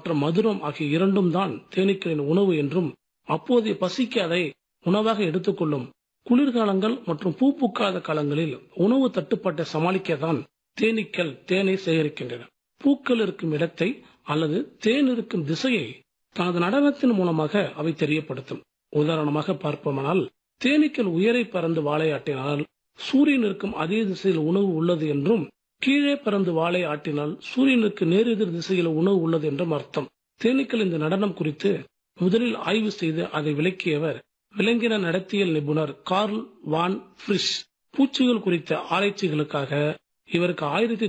மற்றும் மதுரம் ஆகிய இரண்டும் தான் தேனீக்களின் உணவு என்றும், அப்போதைய பசிக்கு அதை உணவாக எடுத்துக்கொள்ளும். குளிர்காலங்கள் மற்றும் பூ பூக்காத காலங்களில் உணவு தட்டுப்பாட்டை சமாளிக்கத்தான் தேனீக்கள் தேனை சேகரிக்கின்றன. பூக்கள் இருக்கும் இடத்தை அல்லது தேன் இருக்கும் திசையை தனது நடனத்தின் மூலமாக அவை தெரியப்படுத்தும். உதாரணமாக பார்ப்போமானால், தேனீக்கள் உயரை பறந்து வாழை ஆட்டினால் சூரியன் இருக்கும் அதே திசையில் உணவு உள்ளது என்றும், கீழே பறந்து வாழை ஆட்டினால் சூரியனுக்கு நேரெதிர் திசையில் உணவு உள்ளது என்றும் அர்த்தம். தேனீக்கள் இந்த நடனம் குறித்து முதலில் ஆய்வு செய்து அதை விளக்கியவர் விலங்கின நடத்தியல் நிபுணர் கார்ல் வான் ஃப்ரிஷ். பூச்சிகள் குறித்த ஆராய்ச்சிகளுக்காக இவருக்கு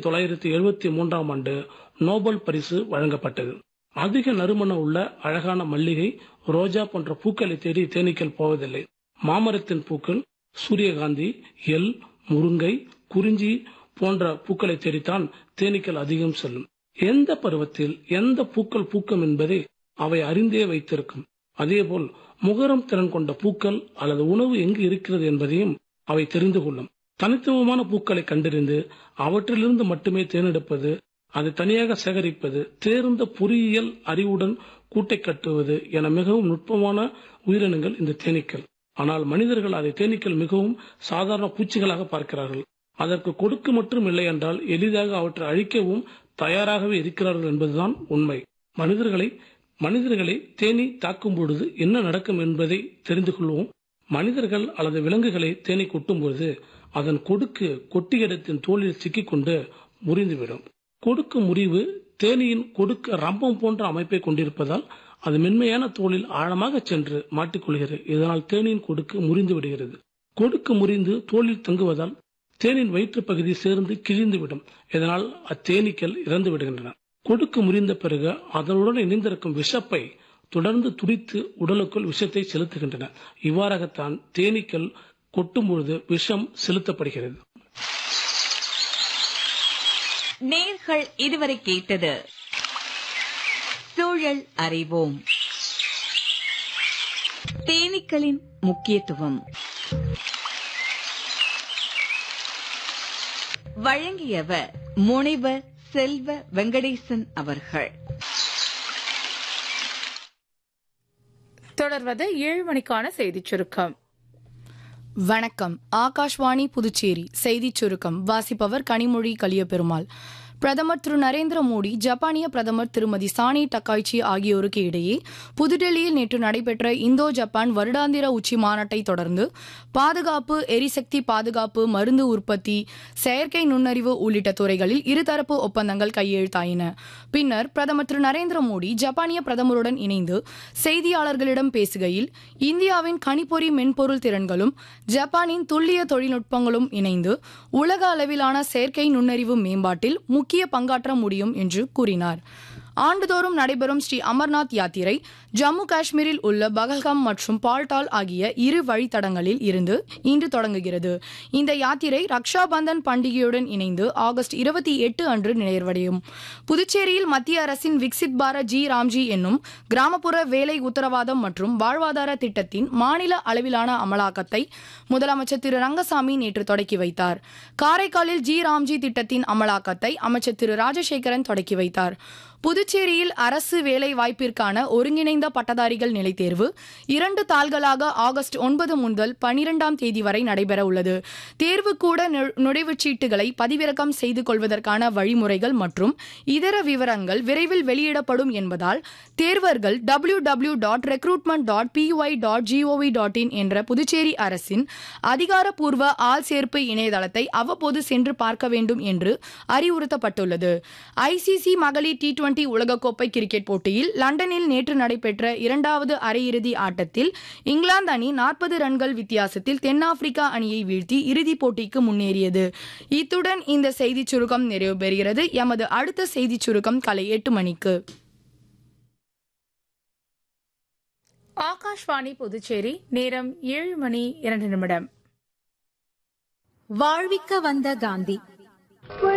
1973ஆம் ஆண்டு நோபல் பரிசு வழங்கப்பட்டது. அதிக நறுமணம் உள்ள அழகான மல்லிகை, ரோஜா போன்ற பூக்களை தேடி தேனீக்கள் போவதில்லை. மாமரத்தின் பூக்கள், சூரியகாந்தி, எல், முருங்கை, குறிஞ்சி போன்ற பூக்களை தேடித்தான் தேனீக்கள் அதிகம் செல்லும். எந்த பருவத்தில் எந்த பூக்கள் பூக்கும் என்பதை அவை அறிந்தே வைத்திருக்கும். அதேபோல் முகரம் திறன் கொண்ட பூக்கள் அல்லது உணவு எங்கு இருக்கிறது என்பதையும் அவை தெரிந்து கொள்ளும். தனித்துவமான பூக்களை கண்டறிந்து அவற்றிலிருந்து மட்டுமே தேர்ந்தெடுப்பது, அதை தனியாக சேகரிப்பது, தேர்ந்த பொறியியல் அறிவுடன் கூட்டை கட்டுவது என மிகவும் நுட்பமான உயிரினங்கள் இந்த தேனீக்கள். ஆனால் மனிதர்கள் அதை தேனீக்கள் மிகவும் சாதாரண பூச்சிகளாக பார்க்கிறார்கள். அதற்கு கொடுக்க மட்டும் இல்லை என்றால் எளிதாக அவற்றை அழிக்கவும் தயாராகவே இருக்கிறார்கள் என்பதுதான் உண்மை. மனிதர்களை தேனி தாக்கும் பொழுது என்ன நடக்கும் என்பதை தெரிந்து கொள்வோம். மனிதர்கள் அல்லது விலங்குகளை தேனி கொட்டும் பொழுது அதன் கொடுக்கு கொட்டிய இடத்தின் தோலில் சிக்கிக்கொண்டு முறிந்துவிடும். கொடுக்கு முறிவு தேனியின் கொடுக்கு ரம்பம் போன்ற அமைப்பை கொண்டிருப்பதால் அது மென்மையான தோலில் ஆழமாக சென்று மாட்டிக்கொள்கிறது. இதனால் தேனியின் கொடுக்கு முறிந்து விடுகிறது. கொடுக்கு முறிந்து தோலில் தங்குவதால் தேனின் வயிற்று பகுதி சேர்ந்து கிழிந்துவிடும். இதனால் அத்தேனீக்கள் இறந்து விடுகின்றன. கொடுக்கு முறிந்த பிறகு அதனுடன் இணைந்திருக்கும் விஷப்பை தொடர்ந்து துடித்து உடலுக்குள் விஷத்தை செலுத்துகின்றன. இவ்வாறாகத்தான் தேனீக்கள் கொட்டும் பொழுது விஷம் செலுத்தப்படுகிறது. நேர்கள் இதுவரை கேட்டது சூழல் அறிவோம். தேனீக்களின் முக்கியத்துவம் வழங்கியவர் முனைவர் செல்வ வெங்கடேசன் அவர்கள். தொடர்வது 7 மணிக்கான செய்திச் சுருக்கம். வணக்கம். ஆகாஷ்வாணி புதுச்சேரி செய்திச் சுருக்கம் வாசிப்பவர் கனிமொழி கலியபெருமாள். பிரதமர் திரு நரேந்திர மோடி, ஜப்பானிய பிரதமர் திருமதி சானி டக்காய்ச்சி ஆகியோருக்கு இடையே புதுடெல்லியில் நேற்று நடைபெற்ற இந்தோ ஜப்பான் வருடாந்திர உச்சி மாநாட்டை தொடர்ந்து பாதுகாப்பு, எரிசக்தி பாதுகாப்பு, மருந்து உற்பத்தி, செயற்கை நுண்ணறிவு உள்ளிட்ட துறைகளில் இருதரப்பு ஒப்பந்தங்கள் கையெழுத்தாயின. பின்னர் பிரதமர் திரு நரேந்திர மோடி ஜப்பானிய பிரதமருடன் இணைந்து செய்தியாளர்களிடம் பேசுகையில், இந்தியாவின் கணிப்பொறி மென்பொருள் திறன்களும் ஜப்பானின் துல்லிய தொழில்நுட்பங்களும் இணைந்து உலக அளவிலான செயற்கை நுண்ணறிவு மேம்பாட்டில் முக்கிய பங்காற்ற முடியும் என்று கூறினார். ஆண்டுதோறும் நடைபெறும் ஸ்ரீ அமர்நாத் யாத்திரை ஜம்மு காஷ்மீரில் உள்ள பகல்காம் மற்றும் பால்டால் ஆகிய 2 வழித்தடங்களில் இருந்து இன்று தொடங்குகிறது. இந்த யாத்திரை ரக்ஷா பந்தன் பண்டிகையுடன் இணைந்து ஆகஸ்ட் 28 அன்று நிறைவடையும். புதுச்சேரியில் மத்திய அரசின் விக்சித் பாரத் ஜி ராம்ஜி என்னும் கிராமப்புற வேலை உத்தரவாதம் மற்றும் வாழ்வாதார திட்டத்தின் மாநில அளவிலான அமலாக்கத்தை முதலமைச்சர் திரு ரங்கசாமி நேற்று தொடக்கி வைத்தார். காரைக்காலில் ஜி ராம்ஜி திட்டத்தின் அமலாக்கத்தை அமைச்சர் திரு ராஜசேகரன் தொடக்கி வைத்தார். புதுச்சேரியில் அரசு வேலை வாய்ப்பிற்கான ஒருங்கிணைந்த பட்டதாரிகள் நிலைத் தேர்வு 2 தாள்களாக ஆகஸ்ட் 9 முதல் 12ஆம் தேதி வரை நடைபெற உள்ளது. தேர்வுக்கூட நுழைவுச் சீட்டுகளை பதிவிறக்கம் செய்து கொள்வதற்கான வழிமுறைகள் மற்றும் இதர விவரங்கள் விரைவில் வெளியிடப்படும் என்பதால் தேர்வர்கள் www.recruitment.py.gov.in என்ற புதுச்சேரி அரசின் அதிகாரப்பூர்வ ஆள் சேர்ப்பு இணையதளத்தை அவ்வப்போது சென்று பார்க்க வேண்டும் என்று அறிவுறுத்தப்பட்டுள்ளது. ஐசிசி மகளிர் T20 உலகக்கோப்பை கிரிக்கெட் போட்டியில் லண்டனில் நேற்று நடைபெற்ற 2வது அரையிறுதி ஆட்டத்தில் இங்கிலாந்து அணி 40 ரன்கள் வித்தியாசத்தில் தென்னாப்பிரிக்கா அணியை வீழ்த்தி இறுதிப் போட்டிக்கு முன்னேறியது. இத்துடன் இந்த செய்திச் சுருக்கம் நிறைவு பெறுகிறது. எமது அடுத்த செய்திச் சுருக்கம் காலை 8 மணிக்கு. ஆகாஷ்வாணி புதுச்சேரி, நேரம் 7:02. வாழ்விக்க வந்த காந்தி.